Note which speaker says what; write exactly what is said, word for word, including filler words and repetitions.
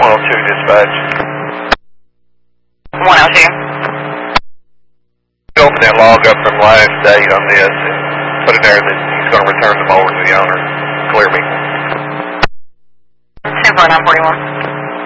Speaker 1: oh two dispatch.
Speaker 2: one oh two.
Speaker 1: Open that log up from last date on this and put it there that he's going to return them over to the owner. Clear me.
Speaker 2: ten four nine forty-one.